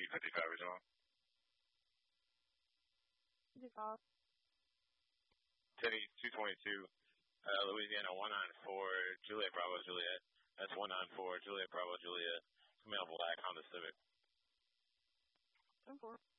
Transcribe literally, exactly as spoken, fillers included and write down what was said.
fifty-five original. fifty-five. Teddy, two twenty-two, uh, Louisiana, one nine four, Juliet Bravo Juliet. That's one nine four, Juliet Bravo Juliet. Coming out black Honda Civic. ten four.